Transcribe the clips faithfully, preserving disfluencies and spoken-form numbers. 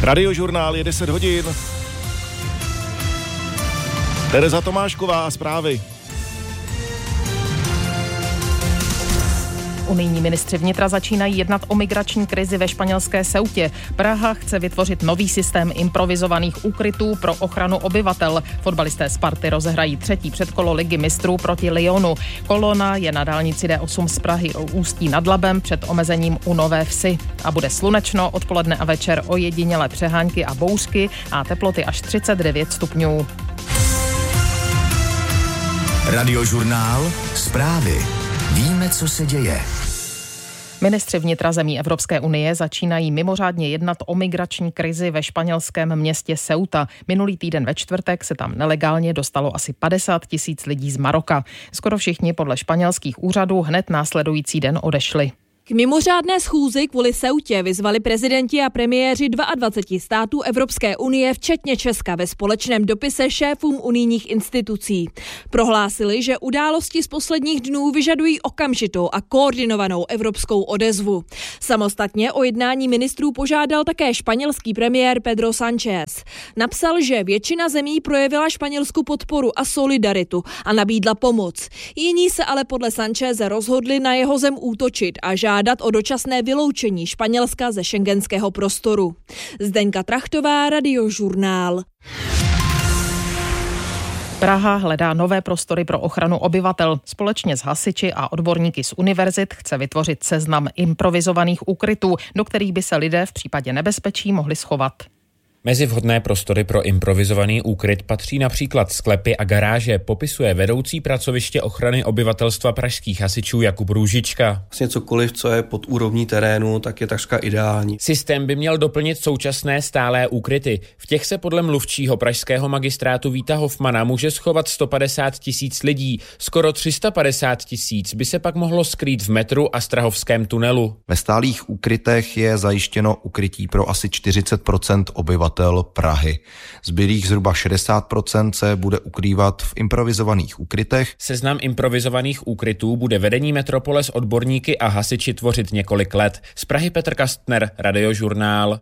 Radiožurnál je deset hodin. Tereza Tomášková a zprávy. Unijní ministři vnitra začínají jednat o migrační krizi ve španělské Ceutě. Praha chce vytvořit nový systém improvizovaných úkrytů pro ochranu obyvatel. Fotbalisté Sparty rozehrají třetí předkolo Ligy mistrů proti Lyonu. Kolona je na dálnici D osm z Prahy o Ústí nad Labem před omezením u Nové Vsi. A bude slunečno, odpoledne a večer ojedinělé přehánky a bouřky a teploty až třicet devět stupňů. Radiožurnál, zprávy. Víme, co se děje. Ministři vnitra zemí Evropské unie začínají mimořádně jednat o migrační krizi ve španělském městě Ceuta. Minulý týden ve čtvrtek se tam nelegálně dostalo asi padesát tisíc lidí z Maroka. Skoro všichni podle španělských úřadů hned následující den odešli. K mimořádné schůzi kvůli Ceutě vyzvali prezidenti a premiéři dvaceti dvou států Evropské unie, včetně Česka, ve společném dopise šéfům unijních institucí. Prohlásili, že události z posledních dnů vyžadují okamžitou a koordinovanou evropskou odezvu. Samostatně o jednání ministrů požádal také španělský premiér Pedro Sánchez. Napsal, že většina zemí projevila Španělsku podporu a solidaritu a nabídla pomoc. Jiní se ale podle Sancheze rozhodli na jeho zem útočit a žádat o dočasné vyloučení Španělska ze schengenského prostoru. Zdeňka Trachtová, Radiožurnál. Praha hledá nové prostory pro ochranu obyvatel. Společně s hasiči a odborníky z univerzit chce vytvořit seznam improvizovaných úkrytů, do kterých by se lidé v případě nebezpečí mohli schovat. Mezi vhodné prostory pro improvizovaný úkryt patří například sklepy a garáže, popisuje vedoucí pracoviště ochrany obyvatelstva pražských hasičů Jakub Růžička. Vlastně cokoliv, co je pod úrovní terénu, tak je takřka ideální. Systém by měl doplnit současné stálé úkryty. V těch se podle mluvčího pražského magistrátu Víta Hofmana může schovat sto padesát tisíc lidí. Skoro tři sta padesát tisíc by se pak mohlo skrýt v metru a Strahovském tunelu. Ve stálých úkrytech je zajištěno ukrytí pro asi čtyřicet procent obyvatel Prahy. Zbylých zhruba šedesát procent se bude ukrývat v improvizovaných úkrytech. Seznam improvizovaných úkrytů bude vedení metropole s odborníky a hasiči tvořit několik let. Z Prahy Petr Kastner, Radiožurnál.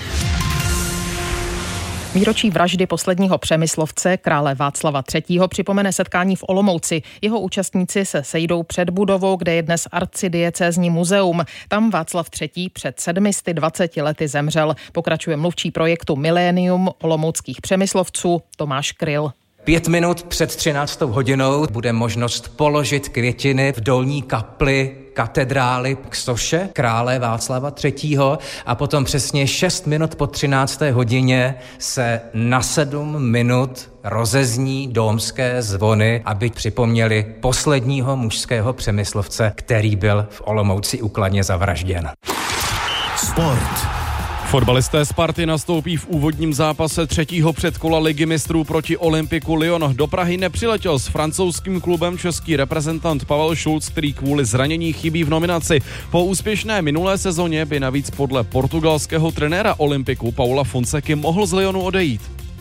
Výročí vraždy posledního přemyslovce, krále Václava třetího. připomene setkání v Olomouci. Jeho účastníci se sejdou před budovou, kde je dnes arcidiecézní muzeum. Tam Václav třetí. před sedmi sty dvaceti lety zemřel. Pokračuje mluvčí projektu Milénium olomouckých přemyslovců Tomáš Kryl. Pět minut před třináctou hodinou bude možnost položit květiny v dolní kapli katedrály k soše krále Václava třetího. a potom přesně šest minut po třinácté hodině se na sedm minut rozezní dómské zvony, aby připomněli posledního mužského přemyslovce, který byl v Olomouci úkladně zavražděn. Sport. Fotbalisté Sparty nastoupí v úvodním zápase třetího předkola Ligy mistrů proti Olympiku Lyon. Do Prahy nepřiletěl s francouzským klubem český reprezentant Pavel Šulc, který kvůli zranění chybí v nominaci. Po úspěšné minulé sezóně by navíc podle portugalského trenéra Olympiku Paula Fonseky mohl z Lyonu odejít.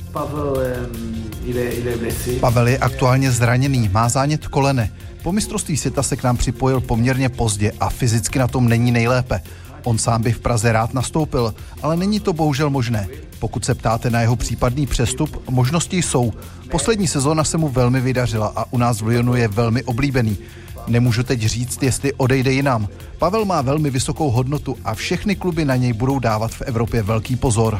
Pavel je aktuálně zraněný, má zánět kolene. Po mistrovství světa se k nám připojil poměrně pozdě a fyzicky na tom není nejlépe. On sám by v Praze rád nastoupil, ale není to bohužel možné. Pokud se ptáte na jeho případný přestup, možnosti jsou. Poslední sezóna se mu velmi vydařila a u nás v Lyonu je velmi oblíbený. Nemůžu teď říct, jestli odejde jinam. Pavel má velmi vysokou hodnotu a všechny kluby na něj budou dávat v Evropě velký pozor.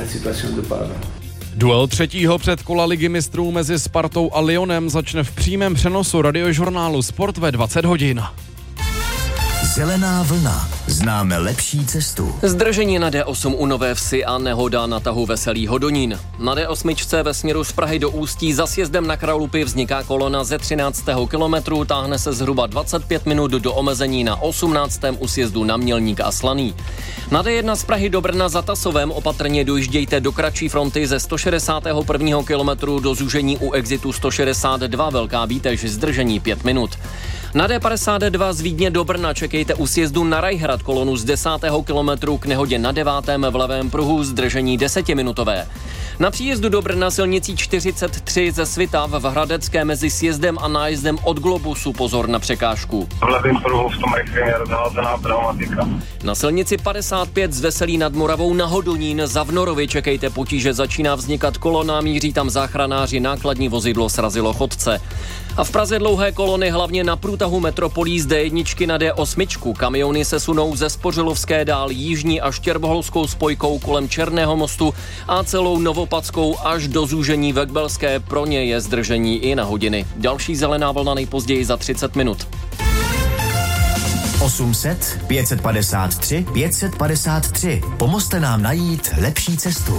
Duel třetího předkola Ligy mistrů mezi Spartou a Lyonem začne v přímém přenosu Radiožurnálu Sport ve dvacet hodin. Zelená vlna. Známe lepší cestu. Zdržení na D osm u Nové Vsi a nehoda na tahu Veselý Hodonín. Na D osm ve směru z Prahy do Ústí za sjezdem na Kralupy vzniká kolona ze třináctého kilometru, táhne se zhruba dvacet pět minut do omezení na osmnáctém u sjezdu na Mělník a Slaný. Na D jedna z Prahy do Brna za Tasovem opatrně dojíždějte do kratší fronty ze sto šedesátého prvního kilometru do zúžení u exitu sto šedesát dva Velká Bítež, zdržení pět minut. Na D padesát dva z Vídně do Brna čekejte u sjezdu na Rajhrad kolonu z desátého kilometru k nehodě na devátém v levém pruhu, zdržení desetiminutové. Na příjezdu do Brna silnicí čtyřicet tři ze Svitav v Hradecké mezi sjezdem a nájezdem od Globusu pozor na překážku. V levém pruhu v tom rychlém je rozházená pneumatika. Na silnici padesát pět z Veselí nad Moravou na Hodonín za Vnorovi čekejte potíže, začíná vznikat kolona, míří tam záchranáři, nákladní vozidlo srazilo chodce. A v Praze dlouhé kolony hlavně na průtahu metropolí z D jedna na D osm. Kamiony se sunou ze Spořilovské dál jižní až Štěrboholskou spojkou kolem Černého mostu a celou Novopadskou až do zúžení Vekbelské. Pro ně je zdržení i na hodiny. Další zelená vlna nejpozději za třicet minut. osm set, pět set padesát tři, pět set padesát tři. Pomozte nám najít lepší cestu.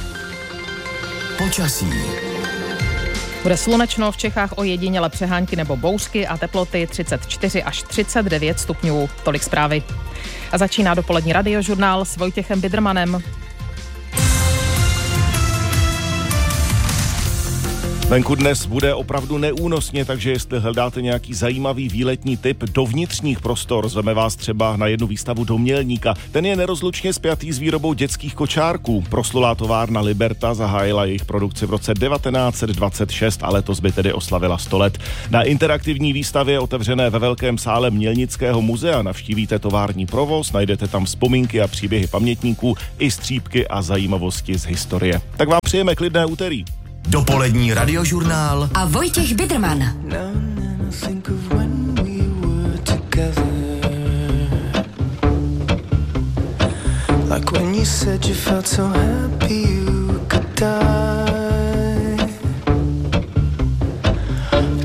Počasí. Bude slunečno, v Čechách ojediněle přehánky nebo bouřky a teploty třicet čtyři až třicet devět stupňů. Tolik zprávy. A začíná dopolední radiožurnál s Vojtěchem Bidrmanem. Venku dnes bude opravdu neúnosně, takže jestli hledáte nějaký zajímavý výletní tip do vnitřních prostor, zveme vás třeba na jednu výstavu do Mělníka. Ten je nerozlučně spjatý s výrobou dětských kočárků. Proslulá továrna Liberta zahájila jejich produkci v roce devatenáct set dvacet šest a letos by tedy oslavila sto let. Na interaktivní výstavě otevřené ve velkém sále Mělnického muzea navštívíte tovární provoz, najdete tam vzpomínky a příběhy pamětníků i střípky a zajímavosti z historie. Tak vám přejeme klidné úterý. Dopolední radiožurnál a Vojtěch Bidrman. Like when you said you felt so happy you could die.